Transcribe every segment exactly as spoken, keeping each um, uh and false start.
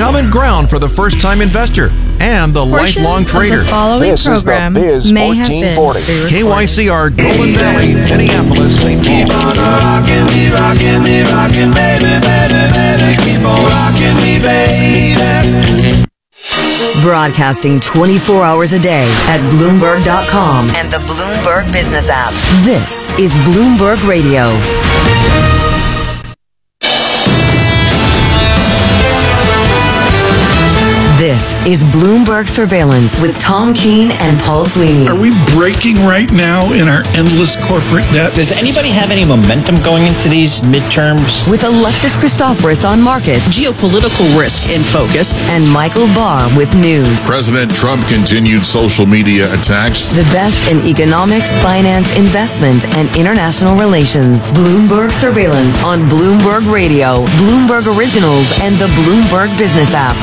common ground for the first-time investor and the Portions lifelong trader. Of the following This program is the Biz may have fourteen forty. been K Y C R, Golden Valley, Minneapolis, Saint Paul. Keep on rocking me, rocking me, rocking, baby, baby, baby. Keep on rocking me, baby. Broadcasting twenty-four hours a day at Bloomberg dot com and the Bloomberg Business app. This is Bloomberg Radio. This is Bloomberg Surveillance with Tom Keene and Paul Sweeney. Are we breaking right now in our endless corporate debt? Does anybody have any momentum going into these midterms? With Alexis Christoforous on markets. Geopolitical risk in focus. And Michael Barr with news. President Trump continued social media attacks. The best in economics, finance, investment, and international relations. Bloomberg Surveillance on Bloomberg Radio, Bloomberg Originals, and the Bloomberg Business app.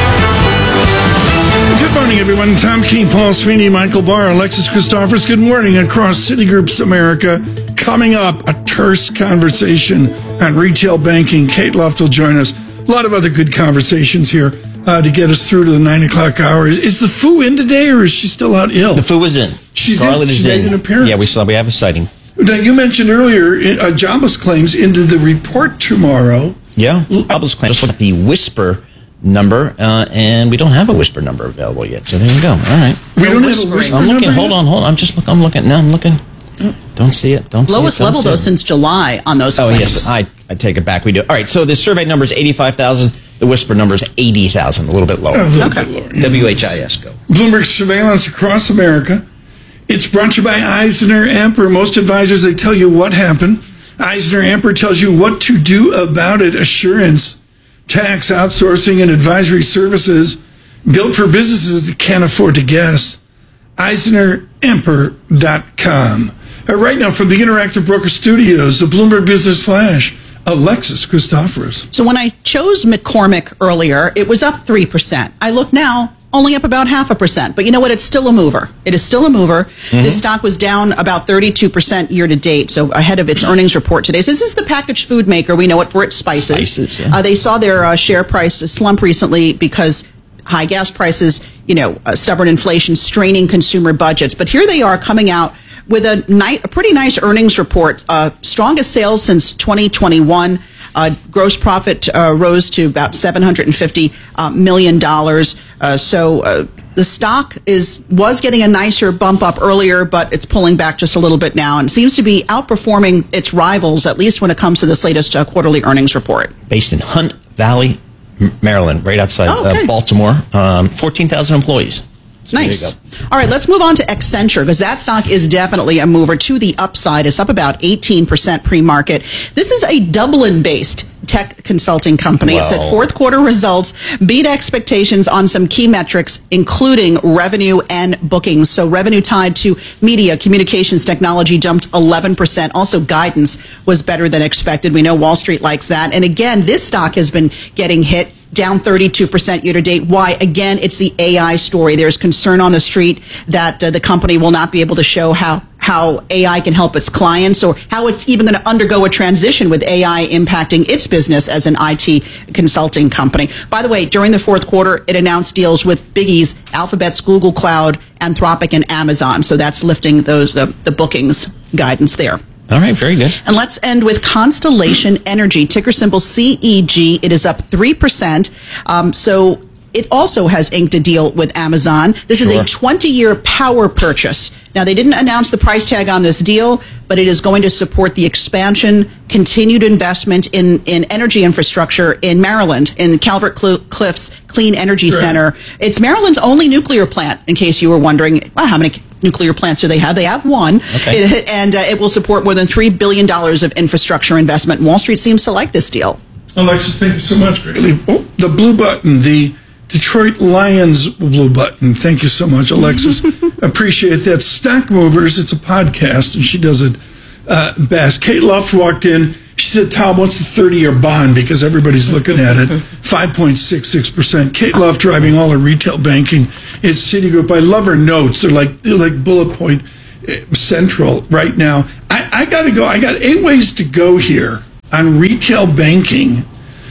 Good morning, everyone. Tom Keene, Paul Sweeney, Michael Barr, Alexis Christoforous. Good morning across Citigroup's America. Coming up, a terse conversation on retail banking. Kate Luft will join us. A lot of other good conversations here uh, to get us through to the nine o'clock hour. Is, is the Foo in today, or is she still out ill? The Foo is in. She's Scarlett in. is She's in. made an appearance. Yeah, we saw. We have a sighting. Now, you mentioned earlier uh, jobless claims into the report tomorrow. Yeah, jobless claims. Just look at the whisper number, uh, and we don't have a whisper number available yet. So there you go. All right. We don't have a whisper I'm looking. number Hold yet? on. Hold on. I'm just. Look, I'm looking. Now I'm looking. Don't see it. Don't see Lowest it. Don't level, see though, it. since July on those Oh, claims. yes. I, I take it back. We do. All right. So the survey number is eighty-five thousand. The whisper number is eighty thousand. A little bit lower. A little Okay. bit lower, yeah. W H I S go. Bloomberg Surveillance across America. It's brought to you by Eisner Amper. Most advisors, they tell you what happened. Eisner Amper tells you what to do about it. Assurance, tax, outsourcing, and advisory services built for businesses that can't afford to guess. Eisner Amper dot com. Uh, right now, from the Interactive Broker Studios, the Bloomberg Business Flash, Alexis Christoforous. So when I chose McCormick earlier, it was up three percent. I look now, only up about half a percent. But you know what? It's still a mover. It is still a mover. Mm-hmm. This stock was down about thirty-two percent year to date, so ahead of its earnings report today. So this is the packaged food maker. We know it for its spices. Spices, yeah. uh, they saw their uh, share price slump recently because high gas prices, you know, uh, stubborn inflation, straining consumer budgets. But here they are coming out with a, ni- a pretty nice earnings report, uh, strongest sales since twenty twenty-one. Uh, gross profit uh, rose to about seven hundred fifty uh, million dollars. Uh, so uh, the stock is was getting a nicer bump up earlier, but it's pulling back just a little bit now and seems to be outperforming its rivals, at least when it comes to this latest uh, quarterly earnings report. Based in Hunt Valley, M- Maryland, right outside Oh, okay. uh, Baltimore. Um, fourteen thousand employees. So there you Nice. go. All right, let's move on to Accenture, because that stock is definitely a mover to the upside. It's up about eighteen percent pre-market. This is a Dublin-based tech consulting company. It said Wow. fourth quarter results beat expectations on some key metrics, including revenue and bookings. So revenue tied to media, communications, technology jumped eleven percent. Also, guidance was better than expected. We know Wall Street likes that. And again, this stock has been getting hit, down thirty-two percent year to date. Why? Again, it's the A I story. There's concern on the street that uh, the company will not be able to show how how A I can help its clients, or how it's even going to undergo a transition with A I impacting its business as an I T consulting company. By the way, during the fourth quarter, it announced deals with biggies, Alphabet's Google Cloud, Anthropic, and Amazon. So that's lifting those uh, the bookings guidance there. All right, very good. And let's end with Constellation Energy, ticker symbol C E G. It is up three percent. Um, so it also has inked a deal with Amazon. This Sure. is a twenty-year power purchase. Now, they didn't announce the price tag on this deal, but it is going to support the expansion, continued investment in, in energy infrastructure in Maryland, in Calvert Cl- Cliffs Clean Energy Right. Center. It's Maryland's only nuclear plant, in case you were wondering, well, how many nuclear plants do they have? They have one. Okay. It, and uh, it will support more than three billion dollars of infrastructure investment. And Wall Street seems to like this deal. Alexis, thank you so much. Greatly. Oh, the blue button, the Detroit Lions blue button. Thank you so much, Alexis. Appreciate that. Stock Movers, it's a podcast, and she does it uh, best. Kate Luft walked in. She said, Tom, what's the thirty-year bond? Because everybody's looking at it. five point six six percent. Kate Luft driving all her retail banking at Citigroup. I love her notes. They're like, they're like bullet point uh, central right now. I, I got to go. I got eight ways to go here on retail banking.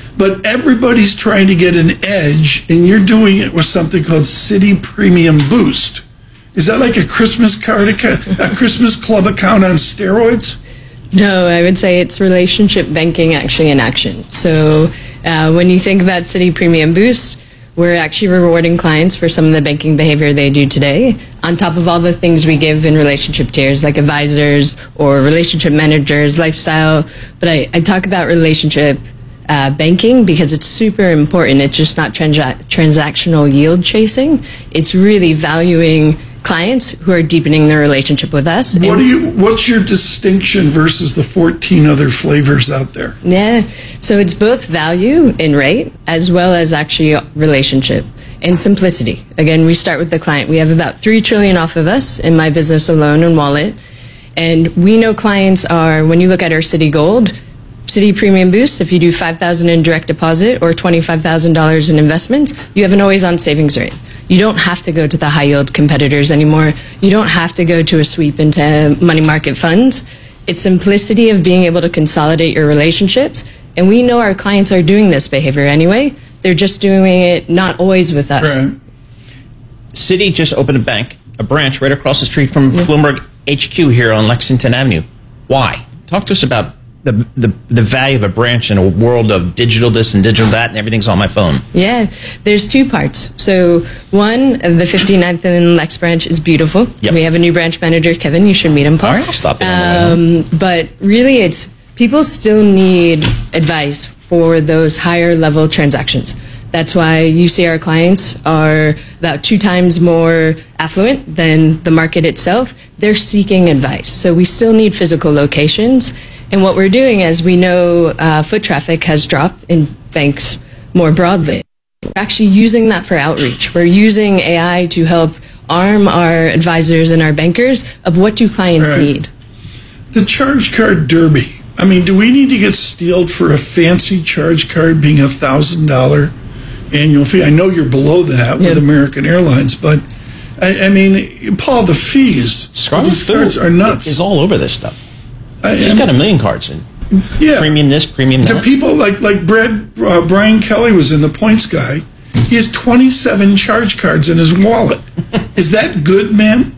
but everybody's trying to get an edge, and you're doing it with something called Citi Premium Boost. Is that like a Christmas card account, a Christmas club account on steroids? No, I would say it's relationship banking actually in action. So uh, when you think about Citi Premium Boost, we're actually rewarding clients for some of the banking behavior they do today, on top of all the things we give in relationship tiers, like advisors or relationship managers, lifestyle. But I, I talk about relationship uh, banking because it's super important. It's just not transa- transactional yield chasing. It's really valuing clients who are deepening their relationship with us. What And- do you? What's your distinction versus the fourteen other flavors out there? Yeah, so it's both value in rate as well as actually relationship and simplicity. Again, we start with the client. We have about three trillion off of us in my business alone and wallet. And we know clients are, when you look at our Citi Gold, Citi Premium Boost, if you do five thousand dollars in direct deposit or twenty-five thousand dollars in investments, you have an always-on savings rate. You don't have to go to the high-yield competitors anymore. You don't have to go to a sweep into money market funds. It's simplicity of being able to consolidate your relationships. And we know our clients are doing this behavior anyway. They're just doing it not always with us. Right. Citi just opened a bank, a branch right across the street from Bloomberg H Q here on Lexington Avenue. Why? Talk to us about the, the the value of a branch in a world of digital this and digital that, and everything's on my phone. Yeah, there's two parts. So one, the fifty-ninth and Lex branch is beautiful. Yep. We have a new branch manager, Kevin. You should meet him, Paul. All right, I'll stop in on the way home. Um, but really, it's people still need advice for those higher level transactions. That's why you see our clients are about two times more affluent than the market itself. They're seeking advice. So we still need physical locations. And what we're doing is we know uh, foot traffic has dropped in banks more broadly. We're actually using that for outreach. We're using A I to help arm our advisors and our bankers of what do clients Right. need. The charge card derby. I mean, do we need to get steeled for a fancy charge card being a thousand dollar annual fee? I know you're below that with Yep. American Airlines, but I, I mean, Paul, the fees for Scarlet these cards Food are nuts. is all over this stuff. I, She's I'm- got a million cards in. yeah. Premium this, premium To that. people like like Brad, uh, Brian Kelly was in the Points Guy. He has twenty-seven charge cards in his wallet. Is that good, ma'am?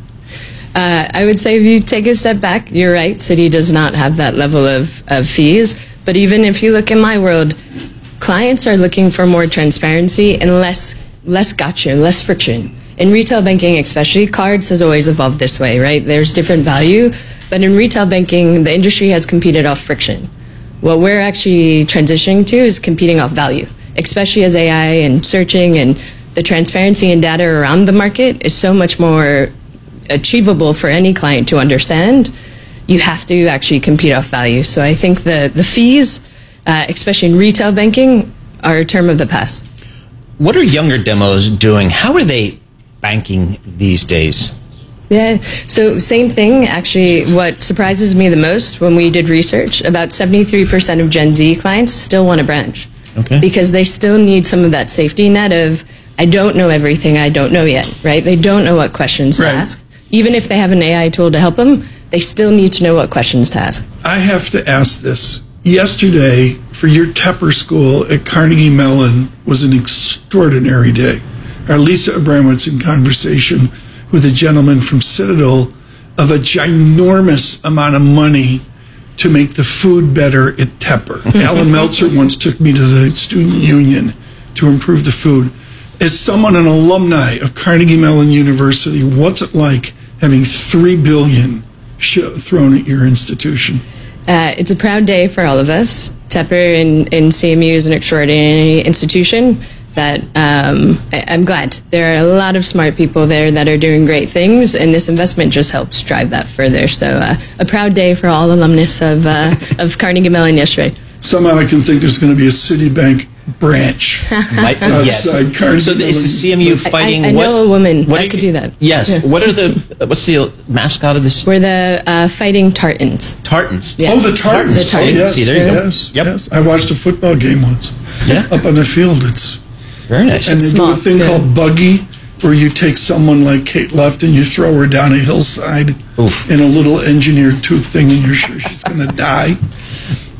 Uh, I would say if you take a step back, you're right. Citi does not have that level of, of fees. But even if you look in my world, clients are looking for more transparency and less less gotcha, less friction. In retail banking especially, cards has always evolved this way, right? There's different value. But in retail banking, the industry has competed off friction. What we're actually transitioning to is competing off value, especially as A I and searching and the transparency and data around the market is so much more achievable for any client to understand. You have to actually compete off value. So I think the, the fees, uh, especially in retail banking, are a term of the past. What are younger demos doing? How are they banking these days? Yeah, so same thing. Actually, what surprises me the most when we did research, about seventy-three percent of Gen Z clients still want a branch. Okay. Because they still need some of that safety net of, I don't know everything, I don't know yet, right? They don't know what questions Right. to ask. Even if they have an A I tool to help them, they still need to know what questions to ask. I have to ask this. Yesterday, for your Tepper School at Carnegie Mellon was an extraordinary day. Our Lisa Abramowitz in conversation with a gentleman from Citadel of a ginormous amount of money to make the food better at Tepper. Alan Meltzer once took me to the student union to improve the food. As someone, an alumni of Carnegie Mellon University, what's it like having three billion dollars sh- thrown at your institution? Uh, it's a proud day for all of us. Tepper in, in C M U is an extraordinary institution that um, I, I'm glad. There are a lot of smart people there that are doing great things, and this investment just helps drive that further. So uh, a proud day for all alumnus of, uh, of Carnegie Mellon yesterday. Somehow I can think there's going to be a Citibank branch. Might- yes. Outside Carnegie So the, is the C M U I- fighting? I, I what, know a woman what that are could you- do that. Yes. Yeah. What are the? What's the mascot of this? We're the uh, Fighting Tartans. Tartans. Yeah. Oh, the Tartans. The Tartans. Oh, yes, See, there you go. yes, Yep. yes. I watched a football game once. Yeah. Up on the field. It's Very nice. and they Small, do a thing yeah. called buggy, where you take someone like Kate Left and you throw her down a hillside Oof. in a little engineered tube thing, and you're sure she's going to die.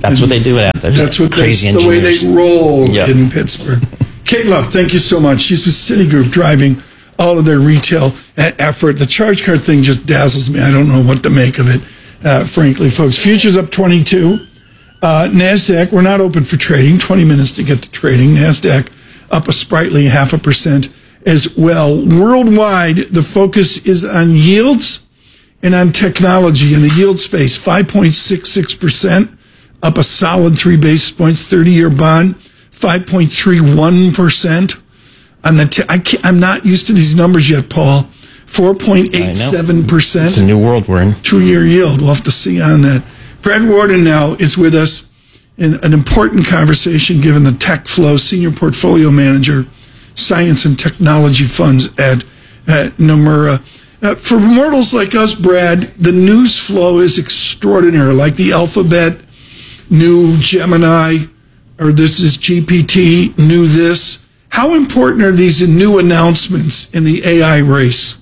That's what they do out there. That's what crazy that's the way they engineers. roll Yep. in Pittsburgh. Kate Love, thank you so much. She's with Citigroup driving all of their retail e- effort. The charge card thing just dazzles me. I don't know what to make of it, uh, frankly, folks. Futures up twenty-two. Uh, NASDAQ, we're not open for trading. twenty minutes to get to trading. NASDAQ up a sprightly half a percent as well. Worldwide, the focus is on yields and on technology. In the yield space, five point six six percent, up a solid three basis points. thirty-year bond, five point three one percent. On the t- I can't, I'm not used to these numbers yet, Paul. four point eight seven percent. It's a new world we're in. Two-year yield. We'll have to see on that. Brad Warden now is with us in an important conversation given the Tech Flow Senior Portfolio Manager, Science and Technology Funds at, at Nomura. Uh, for mortals like us, Brad, the news flow is extraordinary, like the Alphabet, new Gemini, or this is G P T, new this. How important are these new announcements in the A I race?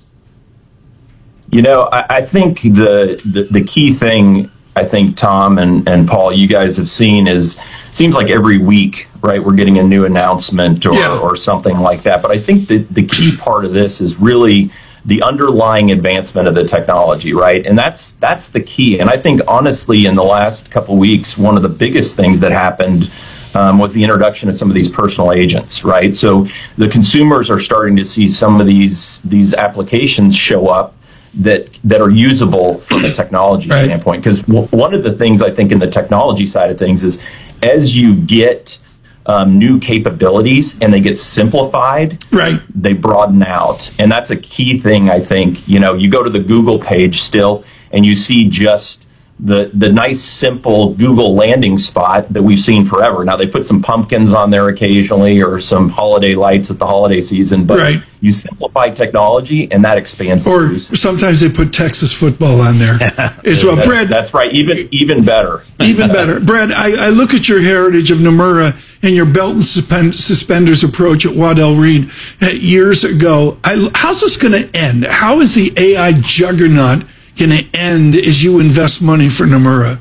You know, I, I think the, the the key thing, I think, Tom and, and Paul, you guys have seen is, seems like every week, right, we're getting a new announcement or, Yeah. or something like that. But I think the, the key part of this is really the underlying advancement of the technology, right? And that's that's the key. And I think, honestly, in the last couple of weeks, one of the biggest things that happened um, was the introduction of some of these personal agents, right? So the consumers are starting to see some of these these applications show up that that are usable from a technology Right. standpoint. Because w- one of the things I think in the technology side of things is as you get um, new capabilities and they get simplified, Right. they broaden out. And that's a key thing, I think. You know, you go to the Google page still and you see just the the nice, simple Google landing spot that we've seen forever. Now, they put some pumpkins on there occasionally or some holiday lights at the holiday season, but Right. you simplify technology and that expands the Or use. sometimes they put Texas football on there as well. That- Brad, that's right. Even even better. even better. Brad, I, I look at your heritage of Nomura and your belt and suspend, suspenders approach at Waddell Reed uh, years ago. I, how's this going to end? How is the A I juggernaut going to end as you invest money for Nomura?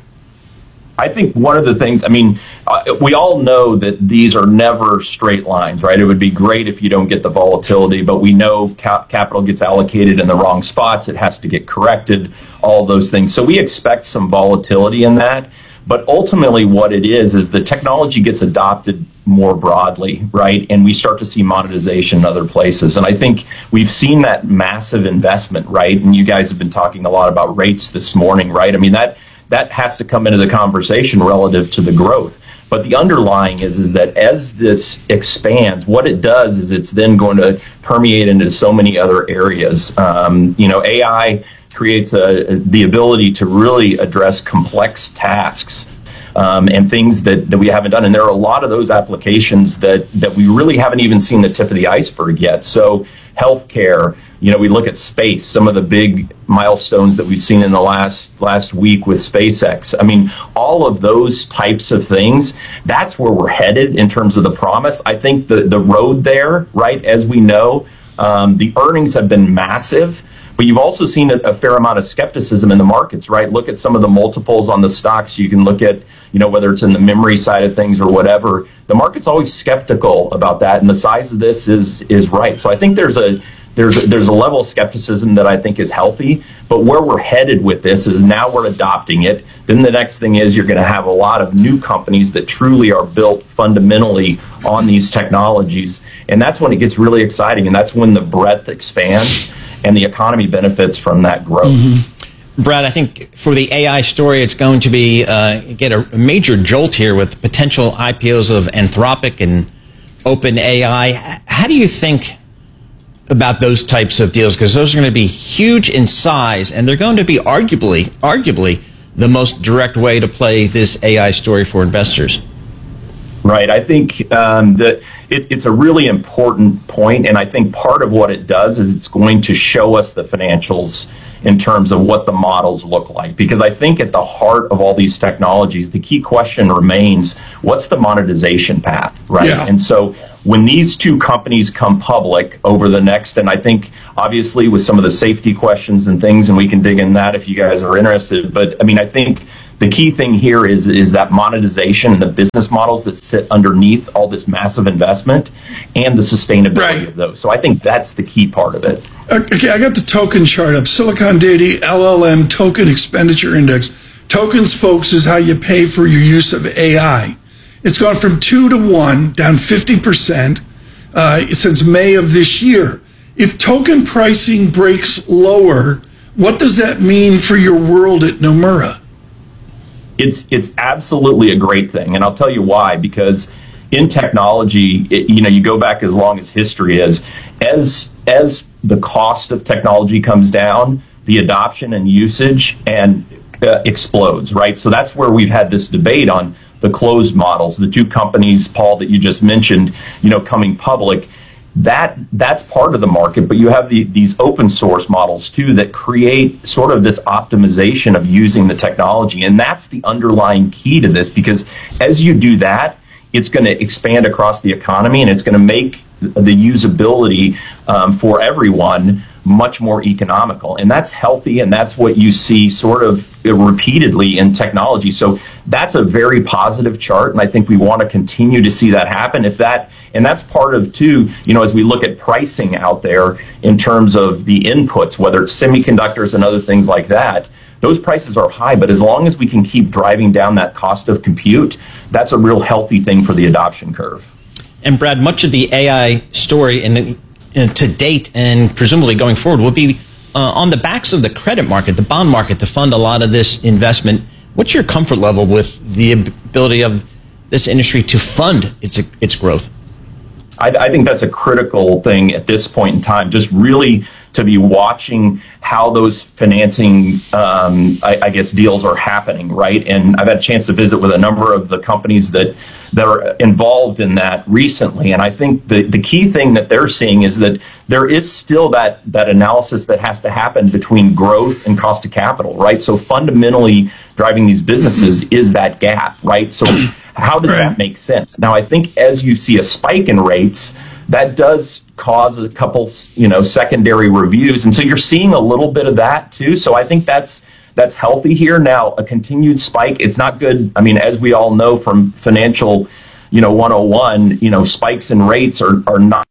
I think one of the things, I mean, uh, we all know that these are never straight lines, right? It would be great if you don't get the volatility, but we know cap- capital gets allocated in the wrong spots. It has to get corrected, all those things. So we expect some volatility in that. But ultimately what it is, is the technology gets adopted more broadly, right? And we start to see monetization in other places. And I think we've seen that massive investment, right? And you guys have been talking a lot about rates this morning, right? I mean, that that has to come into the conversation relative to the growth. But the underlying is, is that as this expands, what it does is it's then going to permeate into so many other areas. Um, you know, A I creates a, the ability to really address complex tasks um, and things that, that we haven't done. And there are a lot of those applications that, that we really haven't even seen the tip of the iceberg yet. So healthcare, you know, we look at space, some of the big milestones that we've seen in the last last week with SpaceX. I mean, all of those types of things, that's where we're headed in terms of the promise. I think the, the road there, right, as we know, um, the earnings have been massive. But you've also seen a, a fair amount of skepticism in the markets, right? Look at some of the multiples on the stocks. You can look at, you know, whether it's in the memory side of things or whatever. The market's always skeptical about that, and the size of this is is right. So I think there's a there's a, there's a level of skepticism that I think is healthy. But where we're headed with this is now we're adopting it. Then the next thing is you're going to have a lot of new companies that truly are built fundamentally on these technologies, and that's when it gets really exciting, and that's when the breadth expands. And the economy benefits from that growth. Mm-hmm. Brad, I think for the A I story, it's going to be uh, get a major jolt here with potential I P Os of Anthropic and OpenAI. How do you think about those types of deals? Because those are going to be huge in size, and they're going to be arguably, arguably, the most direct way to play this A I story for investors. Right. I think um, that it, it's a really important point, and I think part of what it does is it's going to show us the financials in terms of what the models look like. Because I think at the heart of all these technologies, the key question remains, what's the monetization path, right? Yeah. And so when these two companies come public over the next, and I think obviously with some of the safety questions and things, and we can dig in that if you guys are interested, but I mean, I think the key thing here is is that monetization and the business models that sit underneath all this massive investment and the sustainability Right. of those. So I think that's the key part of it. Okay, I got the token chart up. Silicon Data L L M Token Expenditure Index. Tokens, folks, is how you pay for your use of A I. It's gone from two to one, down fifty percent uh, since May of this year. If token pricing breaks lower, what does that mean for your world at Nomura? It's it's absolutely a great thing, and I'll tell you why. Because in technology, it, you know, you go back as long as history is, as as the cost of technology comes down, the adoption and usage and uh, explodes, right? So that's where we've had this debate on the closed models, the two companies, Paul, that you just mentioned, you know, coming public. That that's part of the market, but you have the, these open source models too that create sort of this optimization of using the technology, and that's the underlying key to this. Because as you do that, it's going to expand across the economy, and it's going to make the usability um, for everyone much more economical, and that's healthy, and that's what you see sort of repeatedly in technology. So that's a very positive chart, and I think we want to continue to see that happen. If that, and that's part of too, you know, as we look at pricing out there in terms of the inputs, whether it's semiconductors and other things like that, those prices are high, but as long as we can keep driving down that cost of compute, that's a real healthy thing for the adoption curve. And Brad, much of the A I story in the, uh, to date and presumably going forward will be uh, on the backs of the credit market, the bond market, to fund a lot of this investment. What's your comfort level with the ability of this industry to fund its its growth? I, I think that's a critical thing at this point in time, just really to be watching how those financing, um, I, I guess, deals are happening, right? And I've had a chance to visit with a number of the companies that, that are involved in that recently. And I think the, the key thing that they're seeing is that there is still that, that analysis that has to happen between growth and cost of capital, right? So fundamentally driving these businesses is that gap, right? So how does that make sense? Now, I think as you see a spike in rates, that does cause a couple, you know, secondary reviews. And so you're seeing a little bit of that too. So I think that's that's healthy here. Now, a continued spike, it's not good. I mean, as we all know from financial, you know, one oh one, you know, spikes in rates are, are not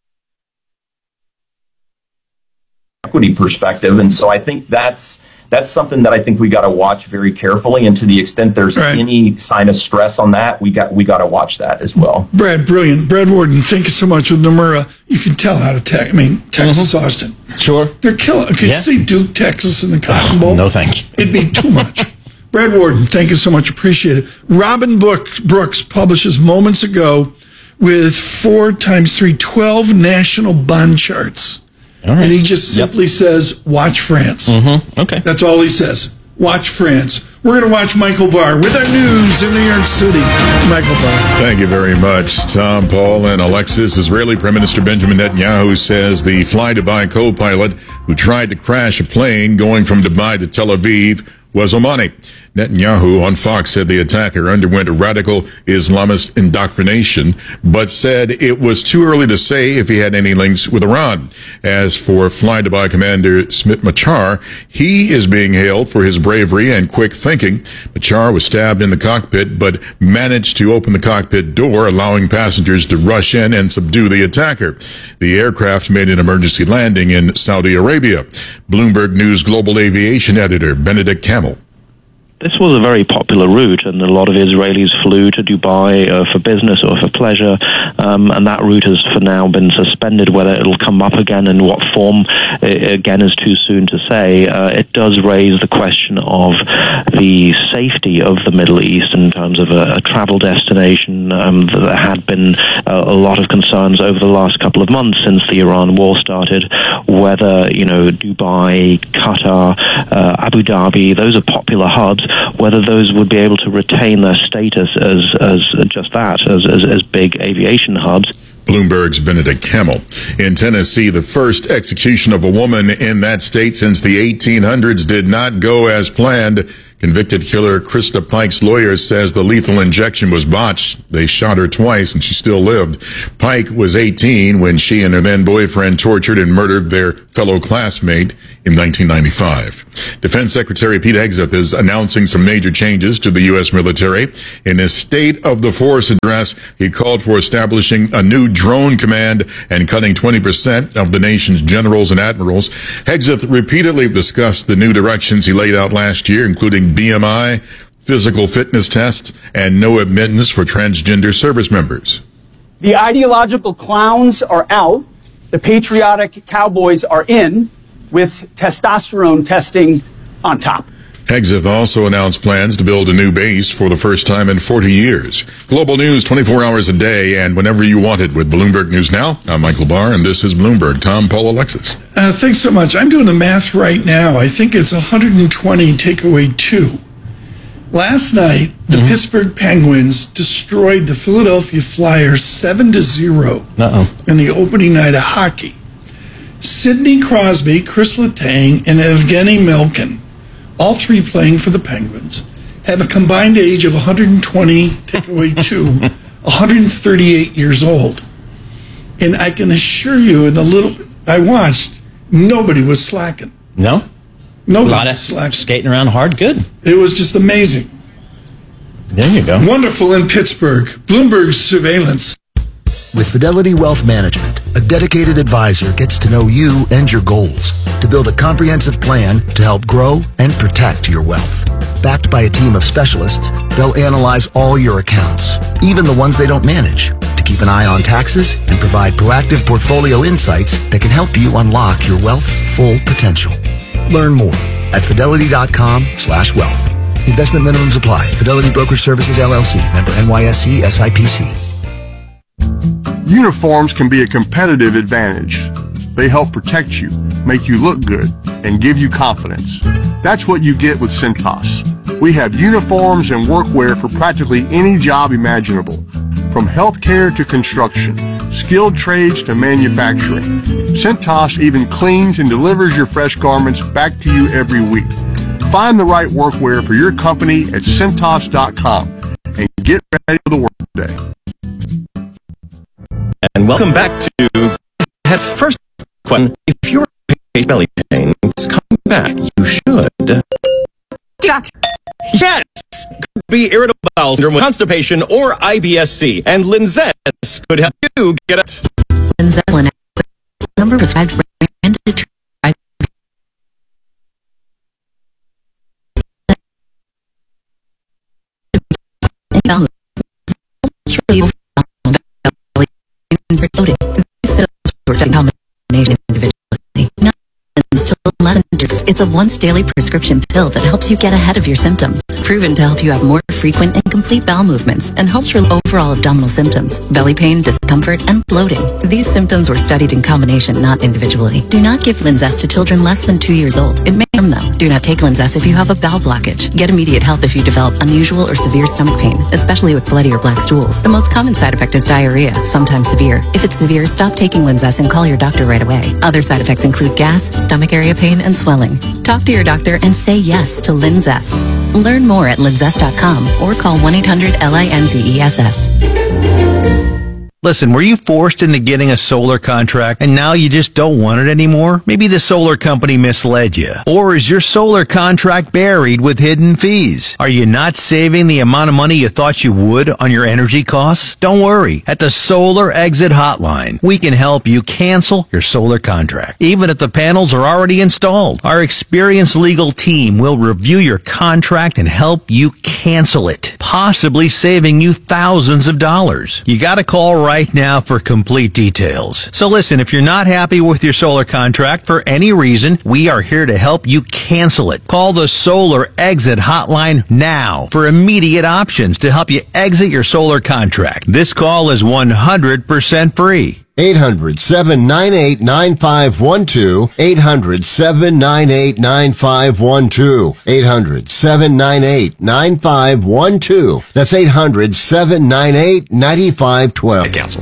equity perspective. And so I think that's that's something that I think we got to watch very carefully. And to the extent there's right. any sign of stress on that, we got we got to watch that as well. Brad, brilliant. Brad Warden, thank you so much with Nomura. You can tell out of tech. I mean, Texas, mm-hmm. Austin. Sure. They're killing. Could yeah. you see Duke, Texas in the Cotton Bowl? No, thank you. It'd be too much. Brad Warden, thank you so much. Appreciate it. Robin Brooks, Brooks publishes moments ago with four times three, twelve national bond charts. All right. And he just simply yep. says, watch France. Mm-hmm. Okay. That's all he says. Watch France. We're going to watch Michael Barr with our news in New York City. Michael Barr. Thank you very much, Tom, Paul, and Alexis. Israeli Prime Minister Benjamin Netanyahu says the Fly Dubai co-pilot who tried to crash a plane going from Dubai to Tel Aviv was Omani. Netanyahu on Fox said the attacker underwent a radical Islamist indoctrination, but said it was too early to say if he had any links with Iran. As for Fly Dubai commander Smit Machar, he is being hailed for his bravery and quick thinking. Machar was stabbed in the cockpit, but managed to open the cockpit door, allowing passengers to rush in and subdue the attacker. The aircraft made an emergency landing in Saudi Arabia. Bloomberg News global aviation editor Benedict Camel. This was a very popular route, and a lot of Israelis flew to Dubai uh, for business or for pleasure, um, and that route has for now been suspended. Whether it'll come up again in what form, uh, again, is too soon to say. Uh, it does raise the question of the safety of the Middle East in terms of a, a travel destination. Um, there had been uh, a lot of concerns over the last couple of months since the Iran war started, whether, you know, Dubai, Qatar, uh, Abu Dhabi, those are popular hubs, whether those would be able to retain their status as as just that, as as, as big aviation hubs. Bloomberg's Benedict Camel. In Tennessee, the first execution of a woman in that state since the eighteen hundreds did not go as planned. Convicted killer Krista Pike's lawyer says the lethal injection was botched. They shot her twice and she still lived. Pike was eighteen when she and her then boyfriend tortured and murdered their fellow classmate in in nineteen ninety-five. Defense Secretary Pete Hegseth is announcing some major changes to the U S military. In his State of the Force address, he called for establishing a new drone command and cutting twenty percent of the nation's generals and admirals. Hegseth repeatedly discussed the new directions he laid out last year, including B M I, physical fitness tests, and no admittance for transgender service members. The ideological clowns are out. The patriotic cowboys are in, with testosterone testing on top. Hegseth also announced plans to build a new base for the first time in forty years. Global news twenty-four hours a day and whenever you want it with Bloomberg News Now. I'm Michael Barr, and this is Bloomberg. Tom, Paul, Alexis. Uh, thanks so much. I'm doing the math right now. I think it's one hundred twenty, take away two. Last night, the mm-hmm. Pittsburgh Penguins destroyed the Philadelphia Flyers seven to zero Uh-oh. in the opening night of hockey. Sidney Crosby, Chris Letang, and Evgeny Malkin, all three playing for the Penguins, have a combined age of one hundred twenty, take away two, one hundred thirty-eight years old. And I can assure you, in the little I watched, nobody was slacking. No? Nobody a lot of was slacking. Skating around hard, good. It was just amazing. There you go. Wonderful in Pittsburgh. Bloomberg surveillance. With Fidelity Wealth Management, a dedicated advisor gets to know you and your goals to build a comprehensive plan to help grow and protect your wealth. Backed by a team of specialists, they'll analyze all your accounts, even the ones they don't manage, to keep an eye on taxes and provide proactive portfolio insights that can help you unlock your wealth's full potential. Learn more at fidelity.com slash wealth. Investment minimums apply. Fidelity Brokerage Services, L L C. Member N Y S E, S I P C. Uniforms can be a competitive advantage. They help protect you, make you look good, and give you confidence. That's what you get with Cintas. We have uniforms and workwear for practically any job imaginable, from healthcare to construction, skilled trades to manufacturing. Cintas even cleans and delivers your fresh garments back to you every week. Find the right workwear for your company at Cintas dot com and get ready for the workday. And welcome back to Head's first question. If your belly pain is coming back, you should. Doctor. Yes! Could be irritable bowel syndrome with constipation or I B S C, and Linzess could help you get it. Linzess number prescribed branded to try. It's a once daily prescription pill that helps you get ahead of your symptoms. Proven to help you have more frequent and complete bowel movements and helps your overall abdominal symptoms, belly pain, discomfort, and bloating. These symptoms were studied in combination, not individually. Do not give Linzess to children less than two years old. It may harm them. Do not take Linzess if you have a bowel blockage. Get immediate help if you develop unusual or severe stomach pain, especially with bloody or black stools. The most common side effect is diarrhea, sometimes severe. If it's severe, stop taking Linzess and call your doctor right away. Other side effects include gas, stomach area pain, and swelling. Talk to your doctor and say yes to Linzess. Learn more at linzess dot com or call one eight hundred L I N Z E S S. Listen, were you forced into getting a solar contract and now you just don't want it anymore? Maybe the solar company misled you. Or is your solar contract buried with hidden fees? Are you not saving the amount of money you thought you would on your energy costs? Don't worry. At the Solar Exit Hotline, we can help you cancel your solar contract, even if the panels are already installed. Our experienced legal team will review your contract and help you cancel it, possibly saving you thousands of dollars. You gotta call right right now for complete details. So listen, if you're not happy with your solar contract for any reason, we are here to help you cancel it. Call the Solar Exit Hotline now for immediate options to help you exit your solar contract. This call is one hundred percent free. eight hundred, seven nine eight, nine five one two. eight hundred, seven nine eight, nine five one two. eight hundred, seven nine eight, nine five one two. That's eight hundred, seven nine eight, nine five one two. Council.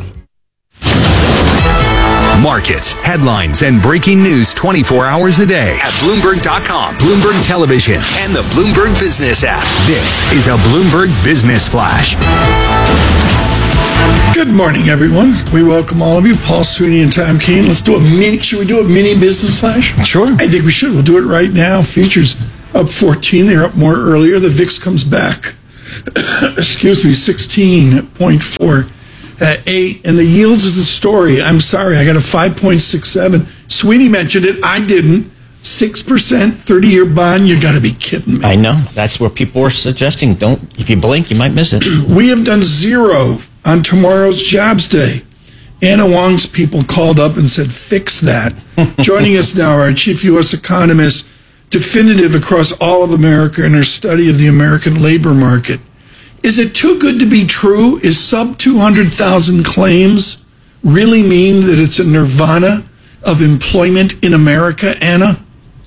Markets, headlines, and breaking news twenty-four hours a day at Bloomberg dot com, Bloomberg Television, and the Bloomberg Business app. This is a Bloomberg Business Flash. Good morning, everyone. We welcome all of you, Paul Sweeney and Tom Keene. Let's do a mini. Should we do a mini business flash? Sure. I think we should. We'll do it right now. Futures up fourteen. They're up more earlier. The V I X comes back. Excuse me, sixteen point four eight. And the yields is the story. I'm sorry, I got a five point six seven. Sweeney mentioned it. I didn't. six percent thirty-year bond. You got to be kidding me. I know. That's what people are suggesting. Don't, if you blink, you might miss it. We have done zero on tomorrow's jobs day. Anna Wong's people called up and said, fix that. Joining us now, our chief U S economist, definitive across all of America in her study of the American labor market. Is it too good to be true? Is sub two hundred thousand claims really mean that it's a nirvana of employment in America, Anna?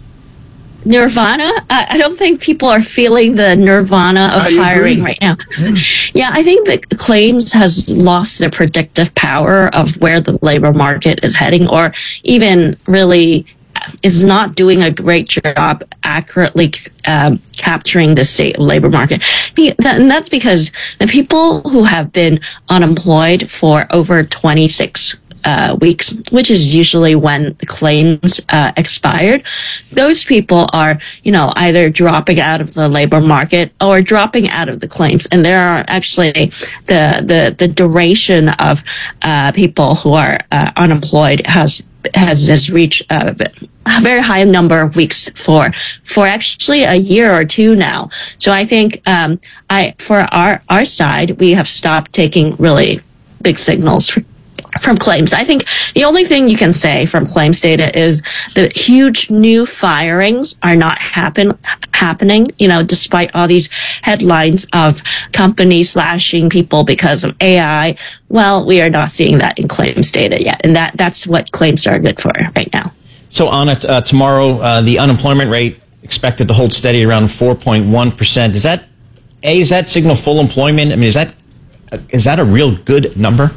Nirvana? I I don't think people are feeling the nirvana of I hiring agree. right now. Yeah, I think that claims has lost the predictive power of where the labor market is heading, or even really is not doing a great job accurately um, capturing the state of labor market. Be- that- And that's because the people who have been unemployed for over twenty-six Uh, weeks, which is usually when the claims uh, expired, those people are, you know, either dropping out of the labor market or dropping out of the claims. And there are actually the the the duration of uh, people who are uh, unemployed has has has reached a, a very high number of weeks for for actually a year or two now. So I think um, I for our our side we have stopped taking really big signals for from claims. I think the only thing you can say from claims data is the huge new firings are not happen happening, you know, despite all these headlines of companies slashing people because of A I. Well, we are not seeing that in claims data yet. And that, that's what claims are good for right now. So on it, uh, tomorrow, uh, the unemployment rate expected to hold steady around four point one percent. Is that, A, is that signal full employment? I mean, is that, is that a real good number?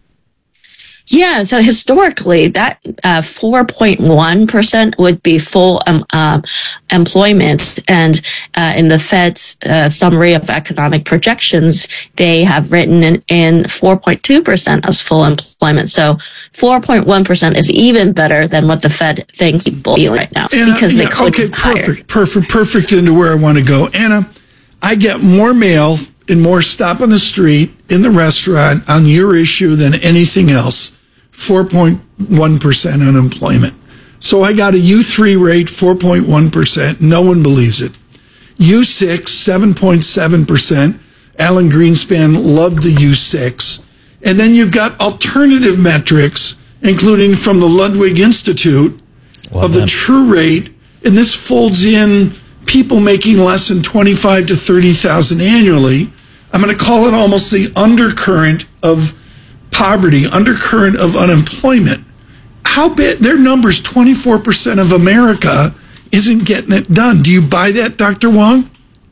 Yeah, so historically, that uh, four point one percent would be full um, um, employment. And uh, in the Fed's uh, summary of economic projections, they have written in, in four point two percent as full employment. So four point one percent is even better than what the Fed thinks people are right now, Anna, because they yeah, could okay, hire. perfect, perfect, perfect into where I want to go. Anna, I get more mail and more stop on the street, in the restaurant, on your issue than anything else. four point one percent unemployment. So I got a U three rate, four point one percent. No one believes it. U six, seven point seven percent. Alan Greenspan loved the U six. And then you've got alternative metrics, including from the Ludwig Institute, Love of the them. true rate. And this folds in people making less than twenty-five to thirty thousand annually. I'm going to call it almost the undercurrent of poverty, undercurrent of unemployment. How bad their numbers, twenty-four percent of America isn't getting it done. Do you buy that, Doctor Wong?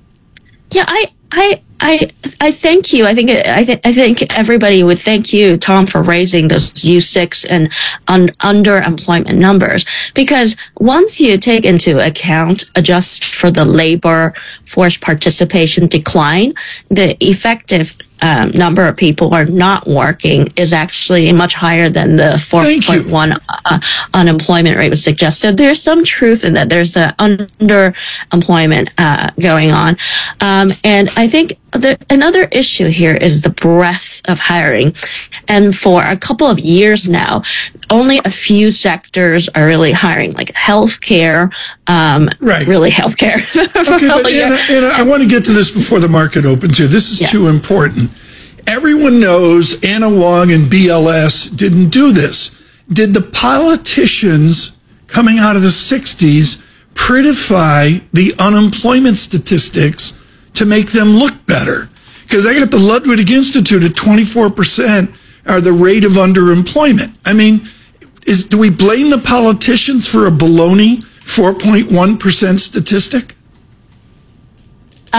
Yeah, I, I, I, I thank you. I think, I think, I think everybody would thank you, Tom, for raising those U six and un- underemployment numbers, because once you take into account, adjust for the labor force participation decline, the effective um, number of people who are not working is actually much higher than the four point one uh, unemployment rate would suggest. So there's some truth in that. There's the underemployment uh, going on. Um, and I think the, another issue here is the breadth of hiring. And for a couple of years now, only a few sectors are really hiring, like healthcare, um, right. really healthcare. Okay, but Anna, Anna, I want to get to this before the market opens here. This is Yeah. too important. Everyone knows Anna Wong and B L S didn't do this. Did the politicians coming out of the sixties prettify the unemployment statistics to make them look better? Because I got the Ludwig Institute at twenty-four percent are the rate of underemployment. I mean, is do we blame the politicians for a baloney four point one percent statistic? Um,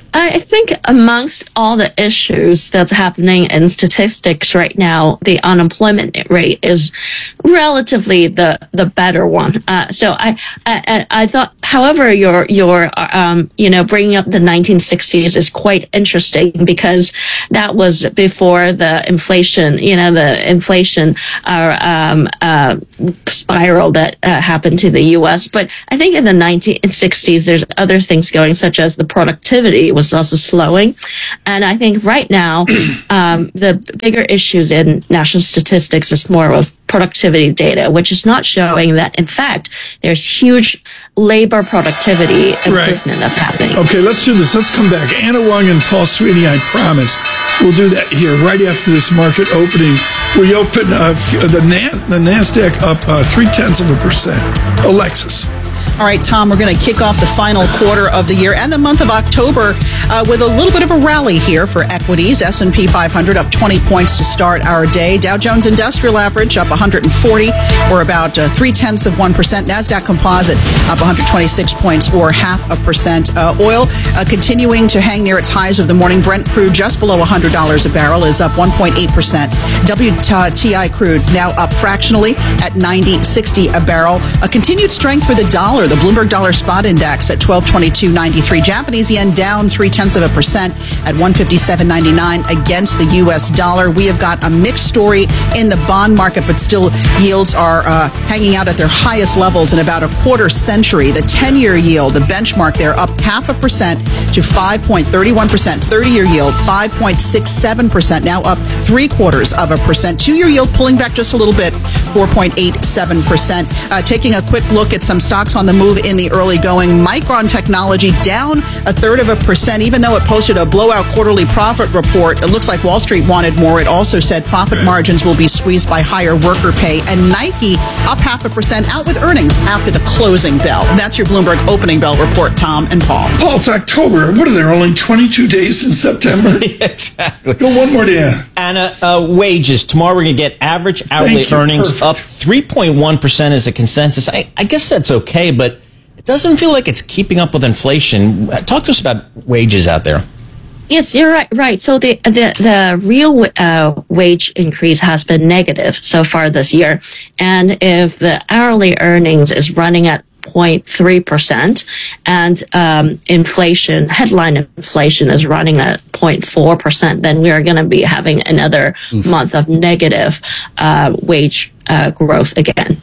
I think amongst all the issues that's happening in statistics right now, the unemployment rate is relatively the the better one. Uh, so I, I I thought, however, your your um you know bringing up the nineteen sixties is quite interesting because that was before the inflation, you know, the inflation uh, um uh spiral that uh, happened to the U S. But I think in the nineteen sixties, there's other things going, such as the productivity was also slowing. And I think right now, um, the bigger issues in national statistics is more of productivity data, which is not showing that, in fact, there's huge labor productivity improvement right. that's happening. Okay, let's do this. Let's come back. Anna Wong and Paul Sweeney, I promise. We'll do that here right after this market opening. We open uh, the, Nas- the NASDAQ up uh, three-tenths of a percent. Alexis. All right, Tom, we're going to kick off the final quarter of the year and the month of October uh, with a little bit of a rally here for equities. S and P five hundred up twenty points to start our day. Dow Jones Industrial Average up one hundred forty, or about uh, three-tenths of one percent. NASDAQ Composite up one hundred twenty-six points, or half a percent. Uh, oil uh, continuing to hang near its highs of the morning. Brent crude just below one hundred dollars a barrel is up one point eight percent. W T I crude now up fractionally at ninety sixty a barrel. A continued strength for the dollar. The Bloomberg Dollar Spot Index at twelve twenty-two ninety-three. Japanese yen down three-tenths of a percent at one fifty-seven ninety-nine against the U S dollar. We have got a mixed story in the bond market, but still yields are uh, hanging out at their highest levels in about a quarter century. The ten-year yield, the benchmark there, up half a percent to five point three one percent. thirty-year yield, five point six seven percent, now up three-quarters of a percent. Two-year yield pulling back just a little bit, four point eight seven percent. Uh, taking a quick look at some stocks on the move in the early going. Micron Technology down a third of a percent, even though it posted a blowout quarterly profit report. It looks like Wall Street wanted more. It also said profit margins will be squeezed by higher worker pay. And Nike up half a percent, out with earnings after the closing bell. That's your Bloomberg opening bell report, Tom and Paul. Paul, it's October. What are there, only twenty-two days in September? Exactly. Go one more day. Anna, uh, wages. Tomorrow we're going to get average hourly you. earnings Perfect. up three point one percent is a consensus. I, I guess that's okay, but it doesn't feel like it's keeping up with inflation. Talk to us about wages out there. Yes, you're right. Right. So the the the real uh, wage increase has been negative so far this year, and if the hourly earnings is running at zero point three percent, and um, inflation, headline inflation, is running at zero point four percent, then we are going to be having another mm. month of negative uh, wage uh, growth again.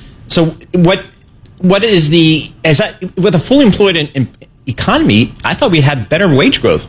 So what? What is the, is that, with a fully employed in, in economy, I thought we had better wage growth.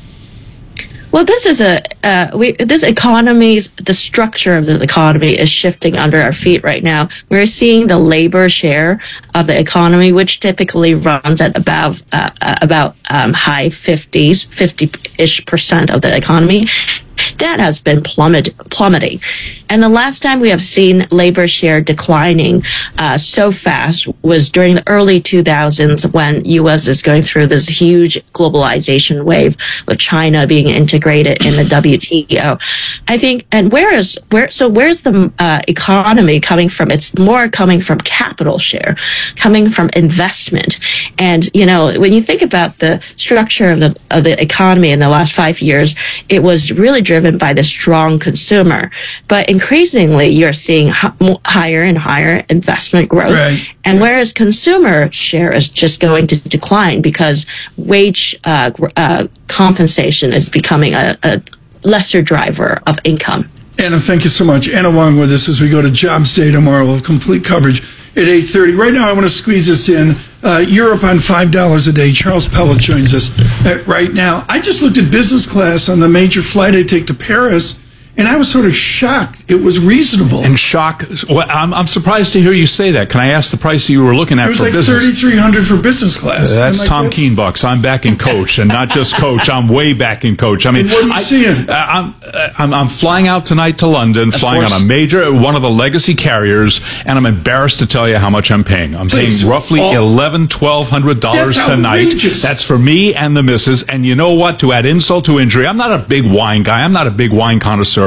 Well, this is a, uh, we, this economy, the structure of the economy is shifting under our feet right now. We're seeing the labor share of the economy, which typically runs at about, uh, about, um, high fifties, fifty-ish percent of the economy. That has been plummet, plummeting. And the last time we have seen labor share declining uh, so fast was during the early two thousands, when U S is going through this huge globalization wave with China being integrated in the W T O. I think, and where is, where, so where's the uh, economy coming from? It's more coming from capital share, coming from investment. And, you know, when you think about the structure of the, of the economy in the last five years, it was really driven by the strong consumer. But increasingly, you're seeing h- higher and higher investment growth. Right. And whereas consumer share is just going to decline because wage uh, uh, compensation is becoming a, a lesser driver of income. Anna, thank you so much. Anna Wong with us as we go to Jobs Day tomorrow. We'll have complete coverage at eight thirty. Right now, I want to squeeze this in. Uh, Europe on five dollars a day. Charles Pellet joins us uh, right now. I just looked at business class on the major flight I take to Paris, and I was sort of shocked. It was reasonable. And shock. Well, I'm, I'm surprised to hear you say that. Can I ask the price you were looking at it was for like business? thirty-three hundred dollars for business class. That's like, Tom that's... Keene bucks. I'm back in coach, and not just coach. I'm way back in coach. I mean, and what are you I, seeing? Uh, I'm, uh, I'm I'm flying out tonight to London, Of flying course. on a major one of the legacy carriers, and I'm embarrassed to tell you how much I'm paying. I'm Please. paying roughly Oh. eleven, twelve hundred dollars That's tonight. outrageous. That's for me and the missus. And you know what? To add insult to injury, I'm not a big wine guy. I'm not a big wine connoisseur.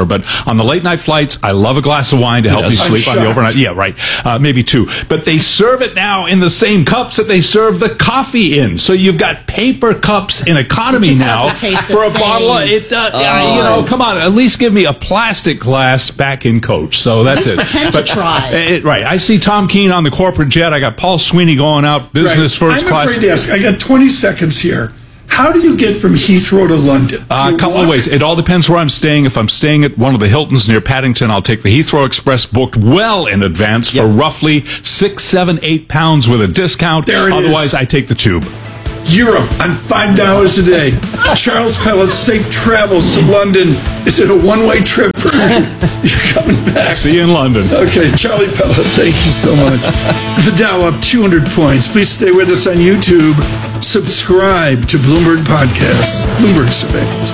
prefer. But on the late night flights, I love a glass of wine to help me I'm sleep on the shocked. overnight. Yeah, right. Uh, maybe two. But they serve it now in the same cups that they serve the coffee in. So you've got paper cups in economy It just now doesn't taste the for a same. bottle. Of, it, uh, yeah, you know, come on, at least give me a plastic glass back in coach. So that's Let's it. pretend to try. It, right. I see Tom Keene on the corporate jet. I got Paul Sweeney going out business Right. first I'm class. afraid to ask. I got twenty seconds here. How do you get from Heathrow to London? Uh, a couple walk? of ways. It all depends where I'm staying. If I'm staying at one of the Hiltons near Paddington, I'll take the Heathrow Express booked well in advance for roughly six, seven, eight pounds with a discount. There it is. Otherwise, I take the tube. Europe on five dollars a day. Charles Pellet, safe travels to London. Is it a one-way trip or you're coming back? See you in London. Okay, Charlie Pellet, thank you so much. The Dow up two hundred points. Please stay with us on YouTube. Subscribe to Bloomberg Podcasts, Bloomberg Surveillance.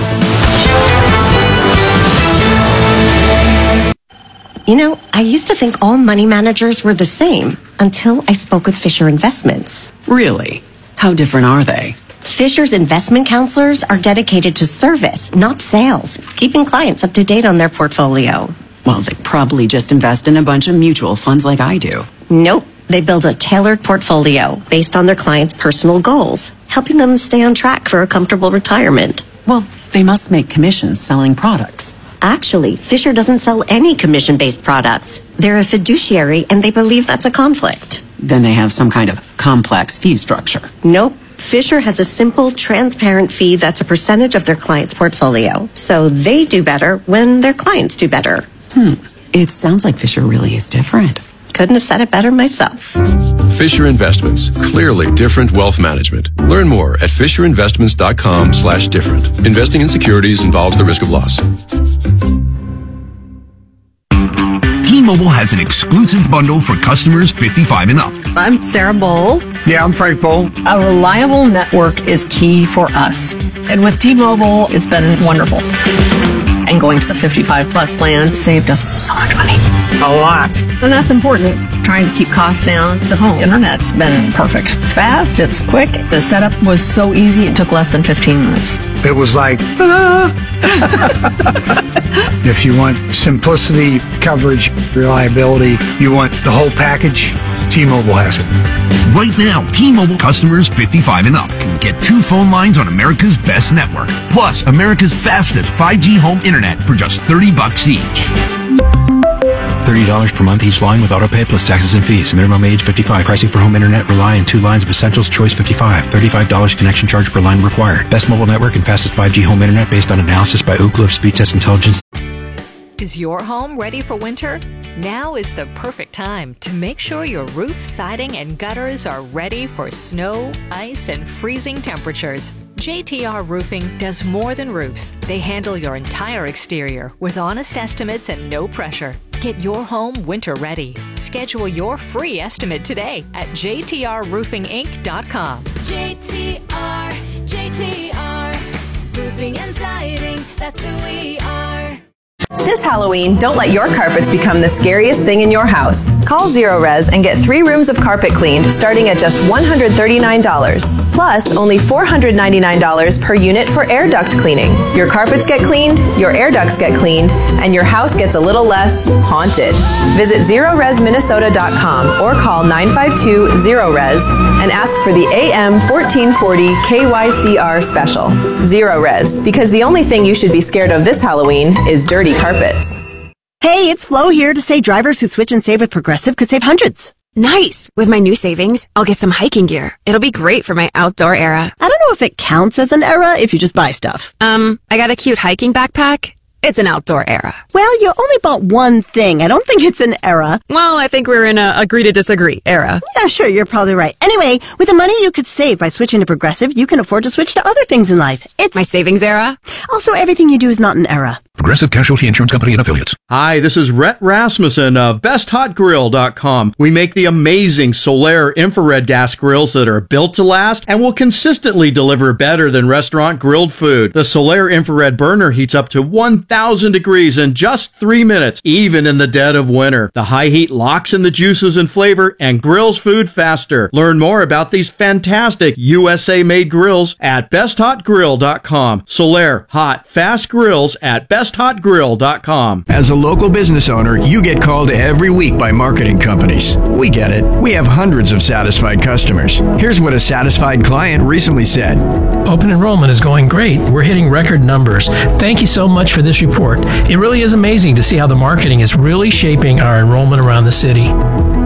You know, I used to think all money managers were the same until I spoke with Fisher Investments. Really? How different are they? Fisher's investment counselors are dedicated to service, not sales, keeping clients up to date on their portfolio. Well, they probably just invest in a bunch of mutual funds like I do. Nope. They build a tailored portfolio based on their clients' personal goals, helping them stay on track for a comfortable retirement. Well, they must make commissions selling products. Actually, Fisher doesn't sell any commission-based products. They're a fiduciary, and they believe that's a conflict. Then they have some kind of complex fee structure. Nope. Fisher has a simple, transparent fee that's a percentage of their client's portfolio. So they do better when their clients do better. Hmm. It sounds like Fisher really is different. Couldn't have said it better myself. Fisher Investments. Clearly different wealth management. Learn more at fisherinvestments.com slash different. Investing in securities involves the risk of loss. T-Mobile has an exclusive bundle for customers fifty-five and up. I'm Sarah Bowl. Yeah, I'm Frank Bowl. A reliable network is key for us. And with T-Mobile, it's been wonderful. And going to the fifty-five plus plan saved us so much money. A lot. And that's important. Trying to keep costs down. The home internet's been perfect. It's fast, it's quick. The setup was so easy, it took less than fifteen minutes. It was like, ah. If you want simplicity, coverage, reliability, you want the whole package, T-Mobile has it. Right now, T-Mobile customers fifty-five and up can get two phone lines on America's best network, plus America's fastest five G home internet for just thirty bucks each. thirty dollars per month each line with autopay plus taxes and fees. Minimum age fifty-five. Pricing for home internet rely on two lines of Essentials Choice fifty-five. thirty-five dollars connection charge per line required. Best mobile network and fastest five G home internet based on analysis by Ookla of Speed Test Intelligence. Is your home ready for winter? Now is the perfect time to make sure your roof, siding, and gutters are ready for snow, ice, and freezing temperatures. J T R Roofing does more than roofs. They handle your entire exterior with honest estimates and no pressure. Get your home winter ready. Schedule your free estimate today at j t r roofing inc dot com. J T R, J T R, roofing and siding, that's who we are. This Halloween, don't let your carpets become the scariest thing in your house. Call Zero Res and get three rooms of carpet cleaned starting at just one hundred thirty-nine dollars. Plus, only four hundred ninety-nine dollars per unit for air duct cleaning. Your carpets get cleaned, your air ducts get cleaned, and your house gets a little less haunted. Visit zero res minnesota dot com or call nine five two zero res and ask for the A M fourteen forty K Y C R special. Zero Res, because the only thing you should be scared of this Halloween is dirty carpets. Hey, it's Flo here to say drivers who switch and save with Progressive could save hundreds. Nice! With my new savings, I'll get some hiking gear. It'll be great for my outdoor era. I don't know if it counts as an era if you just buy stuff. Um, I got a cute hiking backpack. It's an outdoor era. Well, you only bought one thing. I don't think it's an era. Well, I think we're in a agree to disagree era. Yeah, sure, you're probably right. Anyway, with the money you could save by switching to Progressive, you can afford to switch to other things in life. It's my savings era. Also, everything you do is not an era. Progressive Casualty Insurance Company and Affiliates. Hi, this is Rhett Rasmussen of best hot grill dot com. We make the amazing Solaire infrared gas grills that are built to last and will consistently deliver better than restaurant grilled food. The Solaire infrared burner heats up to one thousand degrees in just three minutes, even in the dead of winter. The high heat locks in the juices and flavor and grills food faster. Learn more about these fantastic U S A-made grills at best hot grill dot com. Solaire, hot, fast grills at best best hot grill dot com. As a local business owner, you get called every week by marketing companies. We get it. We have hundreds of satisfied customers. Here's what a satisfied client recently said. Open enrollment is going great. We're hitting record numbers. Thank you so much for this report. It really is amazing to see how the marketing is really shaping our enrollment around the city.